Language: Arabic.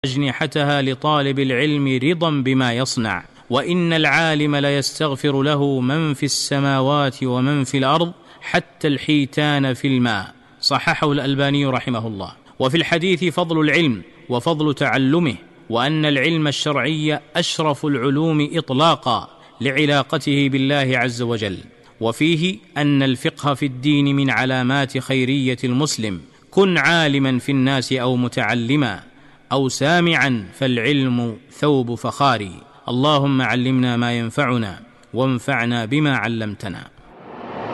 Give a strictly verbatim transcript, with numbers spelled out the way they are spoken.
أجنحتها لطالب العلم رضا بما يصنع، وإن العالم ليستغفر له من في السماوات ومن في الأرض حتى الحيتان في الماء. صححه الألباني رحمه الله. وفي الحديث فضل العلم وفضل تعلمه، وأن العلم الشرعي أشرف العلوم إطلاقا لعلاقته بالله عز وجل. وفيه أن الفقه في الدين من علامات خيرية المسلم. كن عالما في الناس أو متعلما أو سامعا، فالعلم ثوب فخاري. اللهم علمنا ما ينفعنا وانفعنا بما علمتنا.